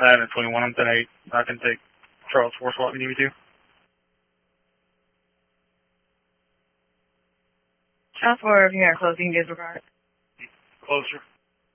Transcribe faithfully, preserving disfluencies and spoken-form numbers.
I have a twenty-one. I'm ten eight. I can take Charles four swap if you need me to. Charles four, if you got closing disregard. Closer.